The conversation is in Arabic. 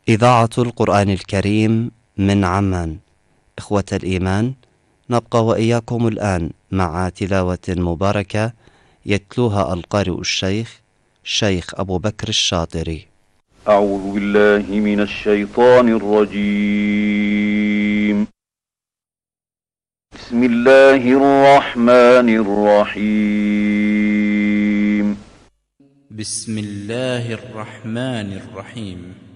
إذاعة القرآن الكريم من عمان. إخوة الإيمان، نبقى وإياكم الآن مع تلاوة مباركة يتلوها القارئ الشيخ أبو بكر الشاطري. أعوذ بالله من الشيطان الرجيم. بسم الله الرحمن الرحيم. بسم الله الرحمن الرحيم.